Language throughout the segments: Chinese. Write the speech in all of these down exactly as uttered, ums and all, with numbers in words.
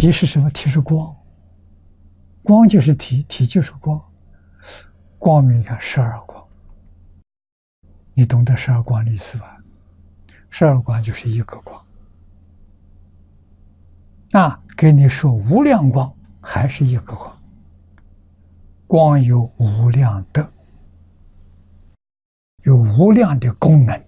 体是什么？体是光，光就是体，体就是光。光明看十二光，你懂得十二光的意思吧？十二光就是一个光。啊，给你说无量光，还是一个光。光有无量德，有无量的功能，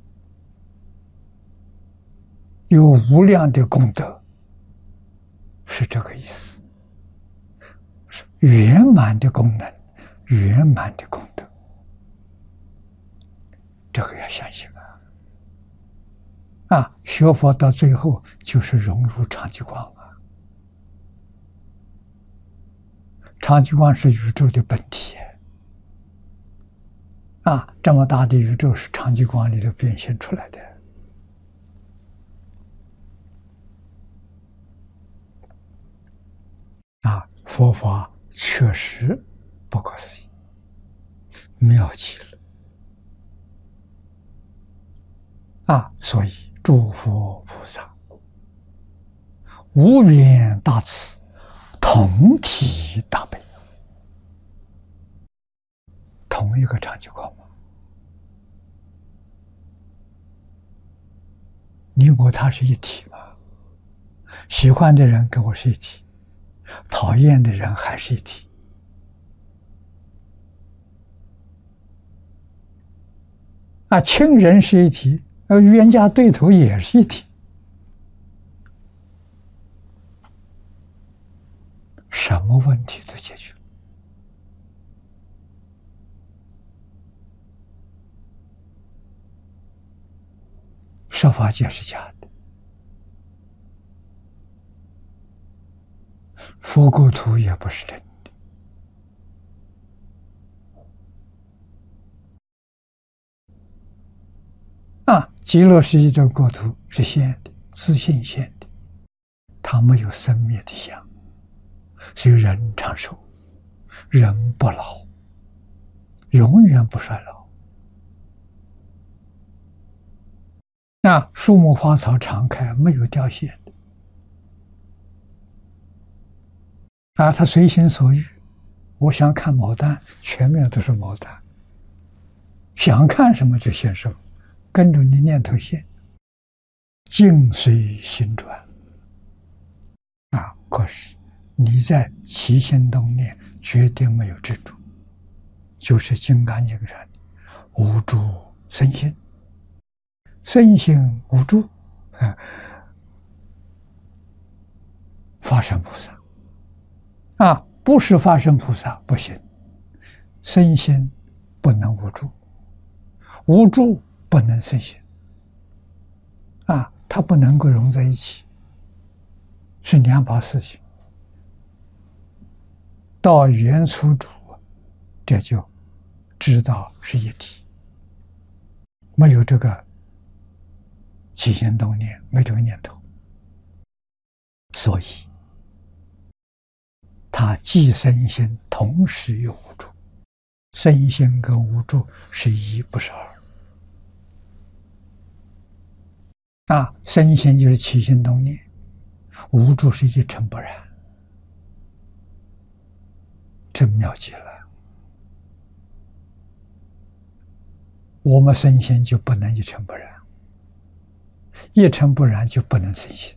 有无量的功德，是这个意思。是圆满的功能，圆满的功德，这个要相信啊！啊，学佛到最后就是融入常寂光啊！常寂光是宇宙的本体啊，这么大的宇宙是常寂光里头变现出来的。啊，佛法确实不可思议，妙极了啊！所以诸佛菩萨无边大慈，同体大悲，同一个常寂光吗？你我他是一体吗？喜欢的人跟我是一体，讨厌的人还是一体。啊，亲人是一体，而冤家对头也是一体。什么问题都解决了。设法界是假的，佛国土也不是真的。啊，极乐世界的国土是现的，自性现的，它没有生灭的相，所以人长寿，人不老，永远不衰老。那树木花草常开，没有凋谢的。啊，他随心所欲，我想看牡丹，全面都是牡丹，想看什么就现什么，跟着你念头现，境随心转。啊，可是你在起心动念绝对没有执着，就是《金刚经》上的无住身心，身心无住，啊，法身菩萨。啊，不是法身菩萨不行，身心不能无住，无住不能身心。啊，它不能够融在一起，是两把事情。到原初住，这就知道是一体，没有这个起心动念，没这个念头，所以它既身心同时有无住，身心跟无住是一不是二。啊，身心就是起心动念，无住是一尘不染，真妙极了。我们身心就不能一尘不染，一尘不染就不能身心。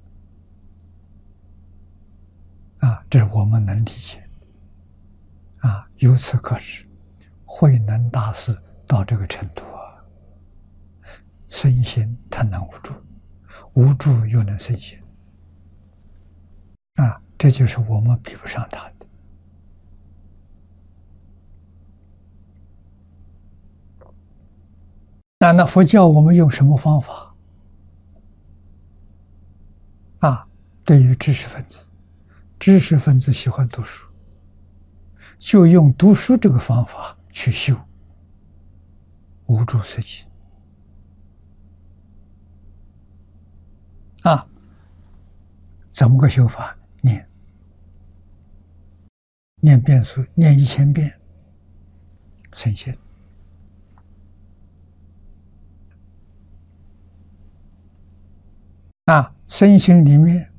啊，这是我们能理解。啊，由此可知，慧能大师到这个程度啊，身心他能无住，无住又能身心。啊，这就是我们比不上他的。那那佛教我们用什么方法？啊，对于知识分子，知识分子喜欢读书，就用读书这个方法去修无住身心。啊，怎么个修法？念念遍数，念一千遍，身心。啊，身心里面